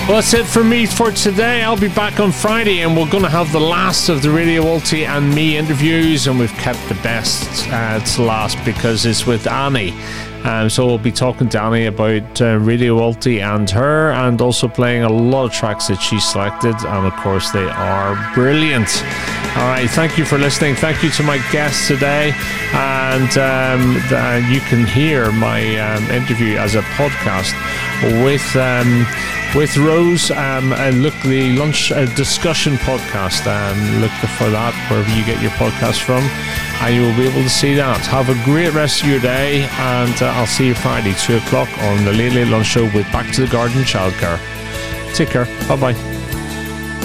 Well, that's it for me for today. I'll be back on Friday, and we're going to have the last of the Radio Ulti and me interviews, and we've kept the best to last because it's with Annie. So we'll be talking to Annie about Radio Ulti and her, and also playing a lot of tracks that she selected, and of course they are brilliant. All right, thank you for listening. Thank you to my guests today, and you can hear my interview as a podcast with Rose, and look, the lunch discussion podcast, look for that wherever you get your podcast from, and you will be able to see that. Have a great rest of your day, and I'll see you Friday 2 o'clock on the Late Late Lunch Show with Back to the Garden Childcare. Take care. Bye bye.